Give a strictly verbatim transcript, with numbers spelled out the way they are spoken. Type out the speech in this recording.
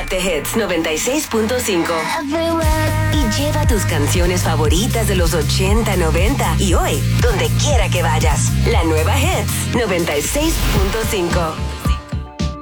Mate Hits noventa y seis punto cinco. Y lleva tus canciones favoritas de los ochenta, noventa y hoy, donde quiera que vayas. La nueva Hits noventa y seis punto cinco.